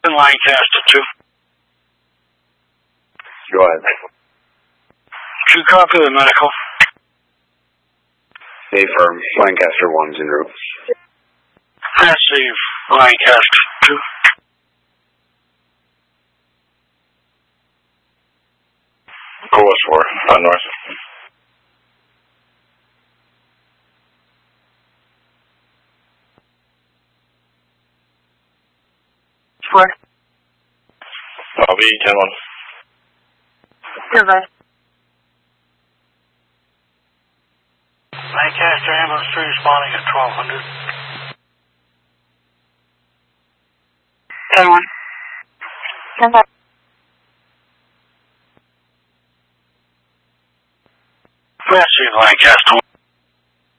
Lancaster 2. Go ahead. 2 copy the medical. Affirm. Lancaster 1's en route. Passive Lancaster 2. Course 4, on north. Square. I'll be 10-1. Goodbye. Lancaster ambulance 3 responding at 1200. 10-1. Goodbye. Passive Lancaster